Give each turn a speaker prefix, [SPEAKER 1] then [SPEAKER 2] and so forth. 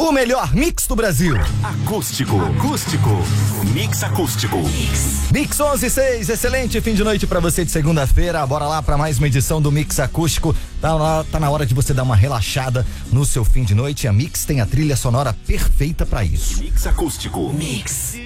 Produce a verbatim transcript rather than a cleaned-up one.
[SPEAKER 1] O melhor mix do Brasil.
[SPEAKER 2] Acústico, acústico, mix acústico. Mix,
[SPEAKER 1] mix onze e seis, excelente fim de noite pra você de segunda-feira. Bora lá pra mais uma edição do Mix Acústico. Tá na, tá na hora de você dar uma relaxada no seu fim de noite. A Mix tem a trilha sonora perfeita pra isso.
[SPEAKER 2] Mix acústico. Mix.